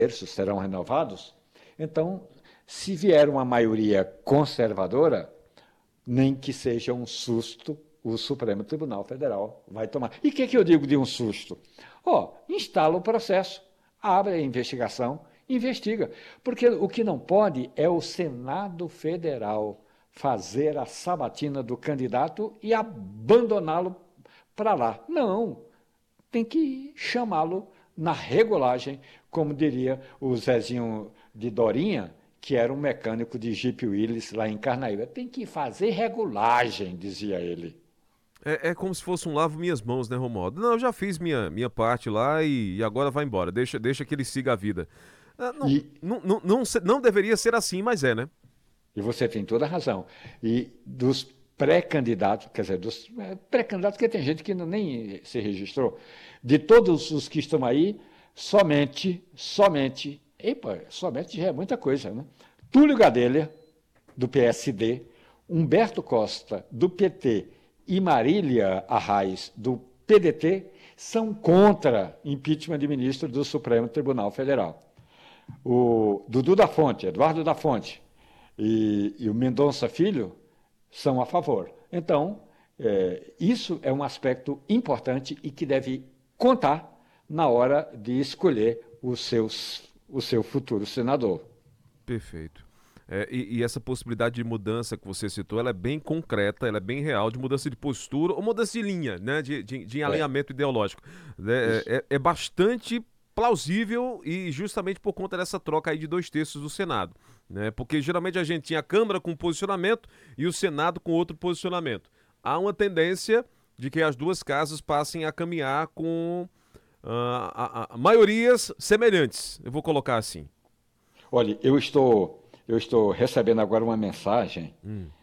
terços serão renovados. Então, se vier uma maioria conservadora, nem que seja um susto, o Supremo Tribunal Federal vai tomar. E o que eu digo de um susto? Instala o processo, abre a investigação, investiga. Porque o que não pode é o Senado Federal fazer a sabatina do candidato e abandoná-lo para lá. Não, tem que chamá-lo na regulagem, como diria o Zezinho de Dorinha, que era um mecânico de Jeep Willys lá em Carnaíba. Tem que fazer regulagem, dizia ele. É como se fosse um lavo minhas mãos, né, Romualdo? Não, eu já fiz minha parte lá e agora vai embora. Deixa que ele siga a vida. Não deveria ser assim, mas é, né? E você tem toda a razão. E dos pré-candidatos, quer dizer, dos pré-candidatos, que tem gente que nem se registrou, de todos os que estão aí, somente já é muita coisa, né? Túlio Gadelha, do PSD, Humberto Costa, do PT, e Marília Arraes, do PDT, são contra impeachment de ministro do Supremo Tribunal Federal. O Dudu da Fonte, Eduardo da Fonte e o Mendonça Filho são a favor. Então, isso é um aspecto importante e que deve contar na hora de escolher o seu futuro senador. Perfeito. E essa possibilidade de mudança que você citou, ela é bem concreta, ela é bem real, de mudança de postura ou mudança de linha, né, de alinhamento ideológico. É bastante plausível e justamente por conta dessa troca aí de 2/3 do Senado, né? Porque geralmente a gente tinha a Câmara com um posicionamento e o Senado com outro posicionamento. Há uma tendência de que as duas casas passem a caminhar com maiorias semelhantes, eu vou colocar assim. Olha, eu estou recebendo agora uma mensagem,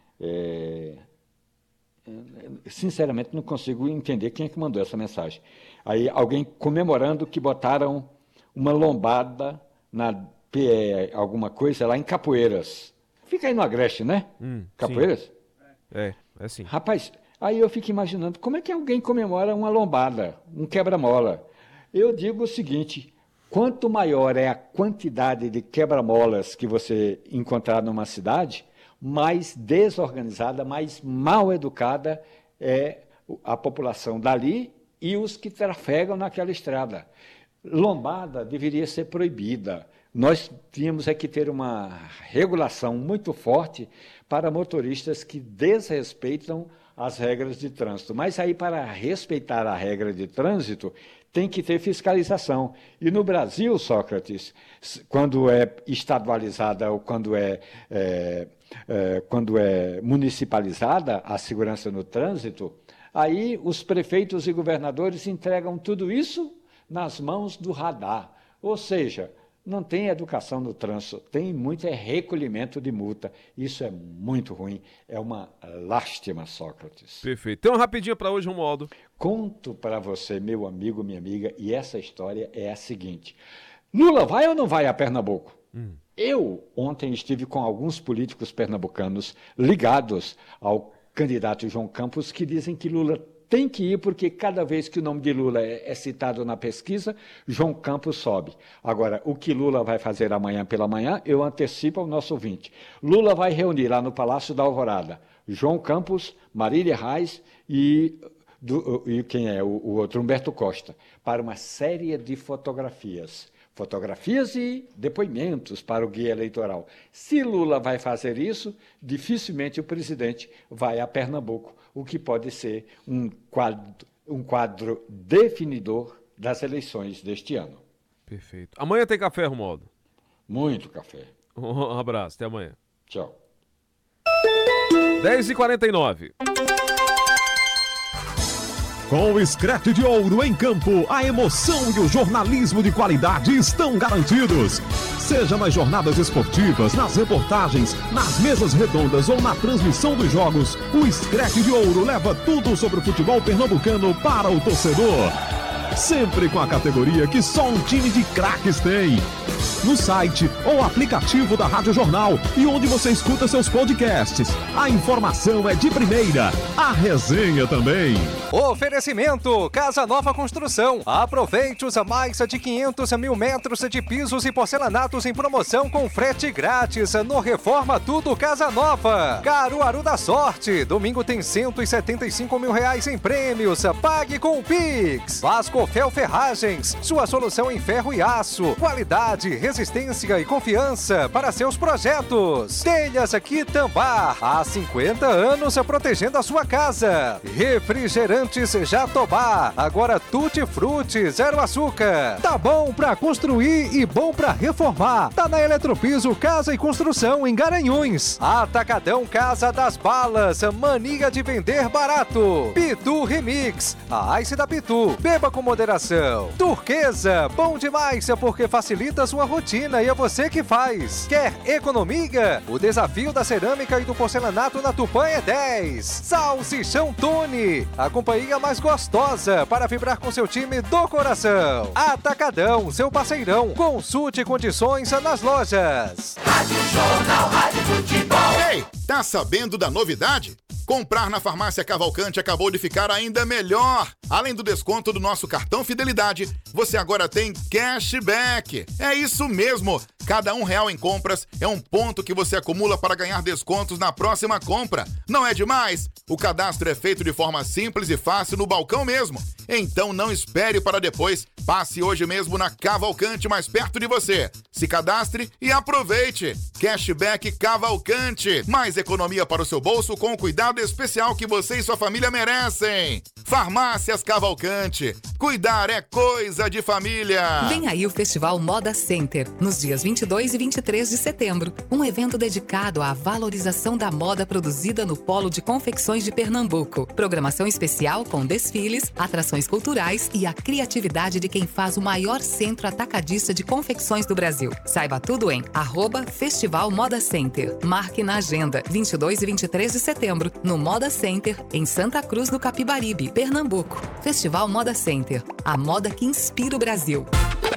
sinceramente não consigo entender quem é que mandou essa mensagem. Aí alguém comemorando que botaram uma lombada na PE alguma coisa lá em Capoeiras. Fica aí no Agreste, né? Capoeiras? Sim. É sim. Rapaz, aí eu fico imaginando como é que alguém comemora uma lombada, um quebra-mola. Eu digo o seguinte: quanto maior é a quantidade de quebra-molas que você encontrar numa cidade, mais desorganizada, mais mal educada é a população dali e os que trafegam naquela estrada. Lombada deveria ser proibida. Nós tínhamos que ter uma regulação muito forte para motoristas que desrespeitam as regras de trânsito. Mas aí, para respeitar a regra de trânsito, tem que ter fiscalização. E no Brasil, Sócrates, quando é estadualizada ou quando é municipalizada a segurança no trânsito, aí os prefeitos e governadores entregam tudo isso nas mãos do radar. Ou seja, não tem educação no trânsito, tem muito recolhimento de multa. Isso é muito ruim, é uma lástima, Sócrates. Perfeito. Então, rapidinho para hoje, Romualdo. Conto para você, meu amigo, minha amiga, e essa história é a seguinte: Lula vai ou não vai a Pernambuco? Eu ontem estive com alguns políticos pernambucanos ligados ao candidato João Campos, que dizem que Lula tem que ir, porque cada vez que o nome de Lula é citado na pesquisa, João Campos sobe. Agora, o que Lula vai fazer amanhã pela manhã, eu antecipo ao nosso ouvinte. Lula vai reunir lá no Palácio da Alvorada João Campos, Marília Reis e quem é o outro, Humberto Costa, para uma série de fotografias e depoimentos para o guia eleitoral. Se Lula vai fazer isso, dificilmente o presidente vai a Pernambuco, o que pode ser um quadro definidor das eleições deste ano. Perfeito. Amanhã tem café, Romualdo? Muito café. Um abraço, até amanhã. Tchau. 10h49. Com o Screte de Ouro em campo, a emoção e o jornalismo de qualidade estão garantidos. Seja nas jornadas esportivas, nas reportagens, nas mesas redondas ou na transmissão dos jogos, o Screte de Ouro leva tudo sobre o futebol pernambucano para o torcedor. sempre com a categoria que só um time de craques tem. No site ou aplicativo da Rádio Jornal e onde você escuta seus podcasts. A informação é de primeira, a resenha também. Oferecimento Casa Nova Construção. Aproveite os mais de 500 mil metros de pisos e porcelanatos em promoção com frete grátis no Reforma Tudo Casa Nova. Caruaru da Sorte. Domingo tem 175 mil reais em prêmios. Pague com o Pix. Vascofel Ferragens. Sua solução em ferro e aço. Qualidade, resistência e confiança para seus projetos. Telhas Quitambá. Há 50 anos protegendo a sua casa. Refrigerantes Jatobá. Agora Tutti Frutti, zero açúcar. Tá bom pra construir e bom pra reformar. Tá na Eletropiso Casa e Construção em Garanhuns. Atacadão Casa das Balas. Mania de vender barato. Pitu Remix. A Ice da Pitu. Beba com moderação. Turquesa. Bom demais porque facilita a sua rotina e é você que faz. Quer economia? O desafio da cerâmica e do porcelanato na Tupã é 10. Salsichão Tony. A companhia mais gostosa para vibrar com seu time do coração. Atacadão, seu parceirão. Consulte condições nas lojas. Rádio Jornal, Rádio Futebol. Ei, tá sabendo da novidade? Comprar na Farmácia Cavalcante acabou de ficar ainda melhor. Além do desconto do nosso cartão Fidelidade, você agora tem cashback. É isso mesmo. Cada R$1 em compras é um ponto que você acumula para ganhar descontos na próxima compra. Não é demais? O cadastro é feito de forma simples e fácil no balcão mesmo. Então não espere para depois. Passe hoje mesmo na Cavalcante mais perto de você. Se cadastre e aproveite. Cashback Cavalcante. Mais economia para o seu bolso com o cuidado especial que você e sua família merecem. Farmácias Cavalcante. Cuidar é coisa de família. Vem aí o Festival Moda Center, nos dias 22 e 23 de setembro. Um evento dedicado à valorização da moda produzida no Polo de Confecções de Pernambuco. Programação especial com desfiles, atrações culturais e a criatividade de quem faz o maior centro atacadista de confecções do Brasil. Saiba tudo em @Festival Moda Center. Marque na agenda 22 e 23 de setembro, no Moda Center, em Santa Cruz do Capibaribe, Pernambuco. Festival Moda Center, a moda que inspira o Brasil.